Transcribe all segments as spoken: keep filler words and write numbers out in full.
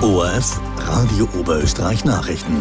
O R F Radio Oberösterreich Nachrichten.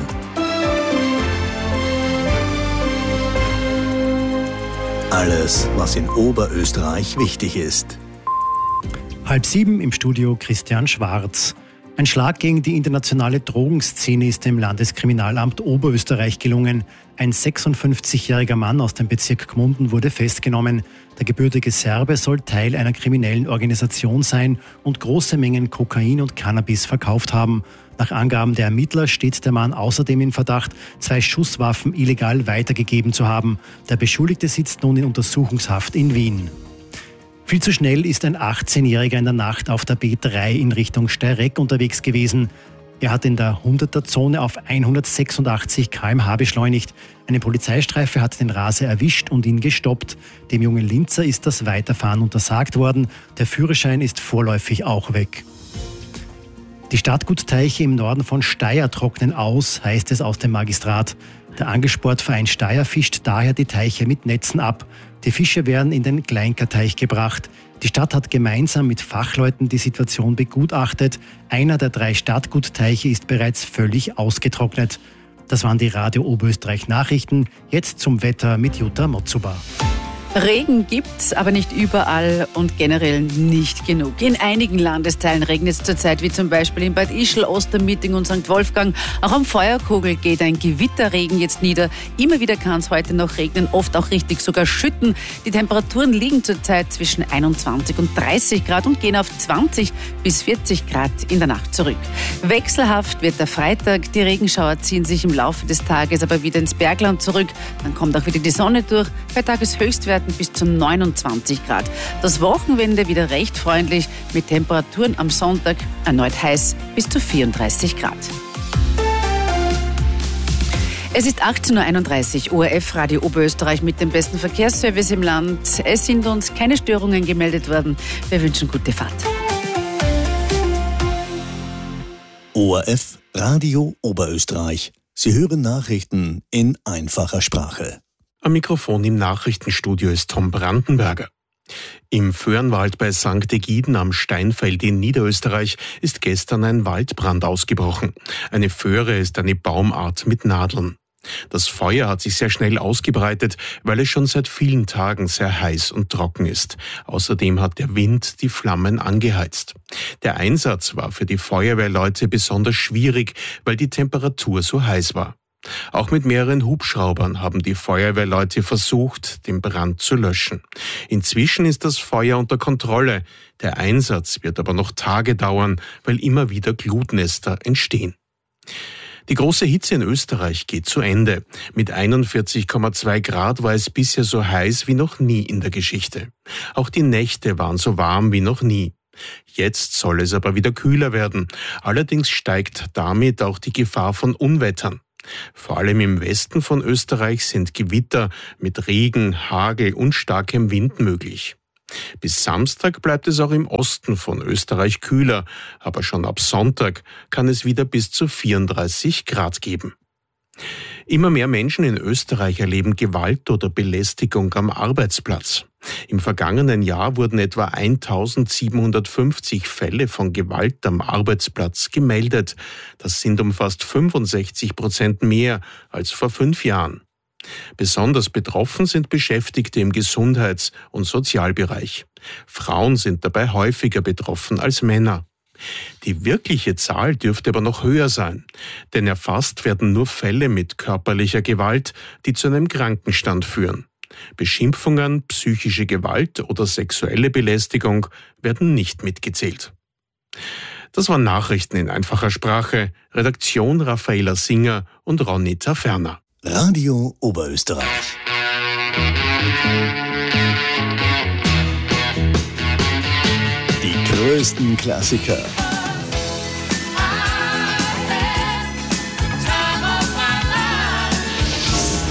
Alles, was in Oberösterreich wichtig ist. Halb sieben im Studio Christian Schwarz. Ein Schlag gegen die internationale Drogenszene ist dem Landeskriminalamt Oberösterreich gelungen. Ein sechsundfünfzigjähriger Mann aus dem Bezirk Gmunden wurde festgenommen. Der gebürtige Serbe soll Teil einer kriminellen Organisation sein und große Mengen Kokain und Cannabis verkauft haben. Nach Angaben der Ermittler steht der Mann außerdem in Verdacht, zwei Schusswaffen illegal weitergegeben zu haben. Der Beschuldigte sitzt nun in Untersuchungshaft in Wien. Viel zu schnell ist ein achtzehnjähriger in der Nacht auf der B drei in Richtung Steyregg unterwegs gewesen. Er hat in der hunderter-Zone auf hundertsechsundachtzig Kilometer pro Stunde beschleunigt. Eine Polizeistreife hat den Raser erwischt und ihn gestoppt. Dem jungen Linzer ist das Weiterfahren untersagt worden. Der Führerschein ist vorläufig auch weg. Die Stadtgutteiche im Norden von Steyr trocknen aus, heißt es aus dem Magistrat. Der Angelsportverein Steyr fischt daher die Teiche mit Netzen ab. Die Fische werden in den Kleinkerteich gebracht. Die Stadt hat gemeinsam mit Fachleuten die Situation begutachtet. Einer der drei Stadtgutteiche ist bereits völlig ausgetrocknet. Das waren die Radio Oberösterreich Nachrichten. Jetzt zum Wetter mit Jutta Motzuba. Regen gibt's, aber nicht überall und generell nicht genug. In einigen Landesteilen regnet es zurzeit, wie zum Beispiel in Bad Ischl, Ostermitting und Sankt Wolfgang. Auch am Feuerkogel geht ein Gewitterregen jetzt nieder. Immer wieder kann es heute noch regnen, oft auch richtig sogar schütten. Die Temperaturen liegen zurzeit zwischen einundzwanzig und dreißig Grad und gehen auf zwanzig bis vierzig Grad in der Nacht zurück. Wechselhaft wird der Freitag. Die Regenschauer ziehen sich im Laufe des Tages aber wieder ins Bergland zurück. Dann kommt auch wieder die Sonne durch. Bei Tageshöchstwerten bis zu neunundzwanzig Grad. Das Wochenende wieder recht freundlich mit Temperaturen am Sonntag erneut heiß bis zu vierunddreißig Grad. Es ist achtzehn Uhr einunddreißig, O R F Radio Oberösterreich mit dem besten Verkehrsservice im Land. Es sind uns keine Störungen gemeldet worden. Wir wünschen gute Fahrt. O R F Radio Oberösterreich. Sie hören Nachrichten in einfacher Sprache. Am Mikrofon im Nachrichtenstudio ist Tom Brandenberger. Im Föhrenwald bei Sankt Egiden am Steinfeld in Niederösterreich ist gestern ein Waldbrand ausgebrochen. Eine Föhre ist eine Baumart mit Nadeln. Das Feuer hat sich sehr schnell ausgebreitet, weil es schon seit vielen Tagen sehr heiß und trocken ist. Außerdem hat der Wind die Flammen angeheizt. Der Einsatz war für die Feuerwehrleute besonders schwierig, weil die Temperatur so heiß war. Auch mit mehreren Hubschraubern haben die Feuerwehrleute versucht, den Brand zu löschen. Inzwischen ist das Feuer unter Kontrolle. Der Einsatz wird aber noch Tage dauern, weil immer wieder Glutnester entstehen. Die große Hitze in Österreich geht zu Ende. Mit einundvierzig Komma zwei Grad war es bisher so heiß wie noch nie in der Geschichte. Auch die Nächte waren so warm wie noch nie. Jetzt soll es aber wieder kühler werden. Allerdings steigt damit auch die Gefahr von Unwettern. Vor allem im Westen von Österreich sind Gewitter mit Regen, Hagel und starkem Wind möglich. Bis Samstag bleibt es auch im Osten von Österreich kühler, aber schon ab Sonntag kann es wieder bis zu vierunddreißig Grad geben. Immer mehr Menschen in Österreich erleben Gewalt oder Belästigung am Arbeitsplatz. Im vergangenen Jahr wurden etwa eintausendsiebenhundertfünfzig Fälle von Gewalt am Arbeitsplatz gemeldet. Das sind um fast fünfundsechzig Prozent mehr als vor fünf Jahren. Besonders betroffen sind Beschäftigte im Gesundheits- und Sozialbereich. Frauen sind dabei häufiger betroffen als Männer. Die wirkliche Zahl dürfte aber noch höher sein, denn erfasst werden nur Fälle mit körperlicher Gewalt, die zu einem Krankenstand führen. Beschimpfungen, psychische Gewalt oder sexuelle Belästigung werden nicht mitgezählt. Das waren Nachrichten in einfacher Sprache. Redaktion Raffaela Singer und Ronny Taferner. Radio Oberösterreich. Die größten Klassiker